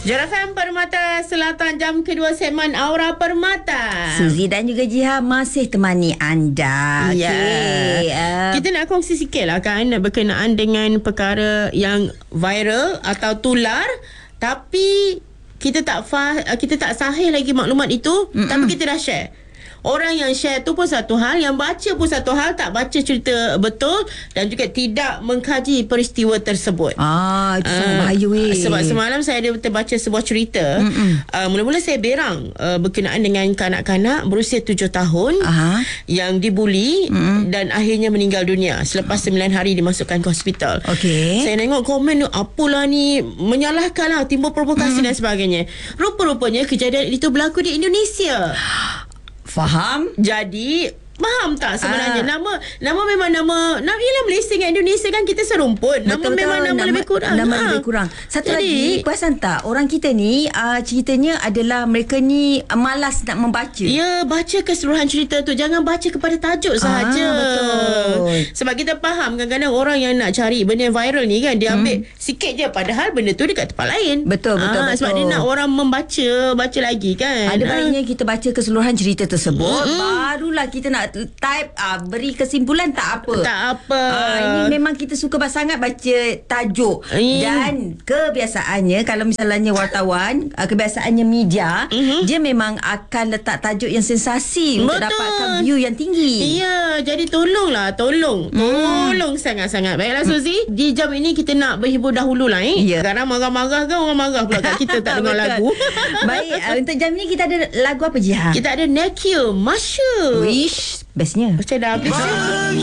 Jara FM Permata Selatan, jam kedua segmen Aura Permata. Suzy dan juga Jiha masih temani anda. Ya. Okay. Kita nak kongsi sikit lah kan berkenaan dengan perkara yang viral atau tular, tapi kita tak sahih lagi maklumat itu. Tapi kita dah share. Orang yang share tu pun satu hal, yang baca pun satu hal, tak baca cerita betul dan juga tidak mengkaji peristiwa tersebut. Itu sangat bahaya weh. Sebab semalam saya ada terbaca sebuah cerita. Mula-mula saya berang berkenaan dengan kanak-kanak berusia 7 tahun yang dibuli dan akhirnya meninggal dunia selepas 9 hari dimasukkan ke hospital. Okey. Saya tengok komen tu, apalah ni, menyalahkan lah, timbul provokasi dan sebagainya. Rupa-rupanya kejadian itu berlaku di Indonesia. Faham? Jadi faham tak sebenarnya nama memang nama ialah Malaysia dengan Indonesia kan kita serumpun. Betul, nama lebih kurang. Nama lebih kurang. Satu lagi, perasan tak orang kita ni ceritanya adalah mereka ni malas nak membaca. Ya, baca keseluruhan cerita tu, jangan baca kepada tajuk sahaja. Betul. Sebab kita faham kadang-kadang orang yang nak cari benda yang viral ni kan, dia ambil sikit je padahal benda tu dekat tempat lain. Betul. Sebab dia nak orang baca lagi kan. Ada baiknya kita baca keseluruhan cerita tersebut, barulah kita nak type beri kesimpulan. Tak apa. Ini memang kita suka sangat baca tajuk. Dan kebiasaannya kalau misalnya wartawan, kebiasaannya media, dia memang akan letak tajuk yang sensasi untuk dapatkan view yang tinggi. Ya, jadi tolong sangat-sangat. Baiklah Suzy, di jam ini kita nak berhibur dahulu lah. Sekarang marah-marah kan, orang marah pula kat kita tak dengar lagu. Baik, untuk jam ni kita ada lagu apa, Jiha? Kita ada Nekio Masya. Wish bestnya. Macam dah habis.